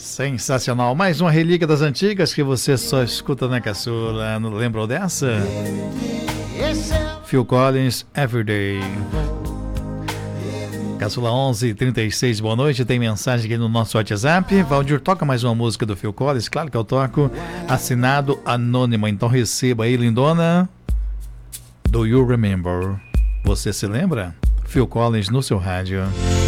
Sensacional, mais uma relíquia das antigas que você só escuta na caçula. Não lembrou dessa? Phil Collins, Everyday. Caçula 11:36, boa noite. Tem mensagem aqui no nosso WhatsApp. Valdir, toca mais uma música do Phil Collins? Claro que eu toco. Assinado anônimo, então receba aí, lindona. Do You Remember? Você se lembra? Phil Collins no seu rádio.